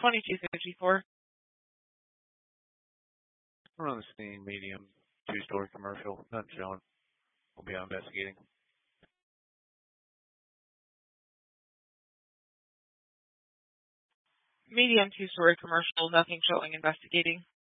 2254. We're on the scene, medium, two-story commercial, nothing shown. We'll be investigating. Medium, two-story commercial, nothing showing, investigating.